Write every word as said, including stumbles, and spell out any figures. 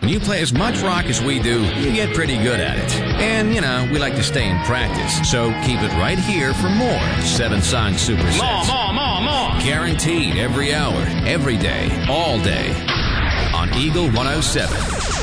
When you play as much rock as we do, you get pretty good at it. And, you know, we like to stay in practice. So keep it right here for more Seven Song Supersets. More, more, more, more. Guaranteed every hour, every day, all day on Eagle one oh seven.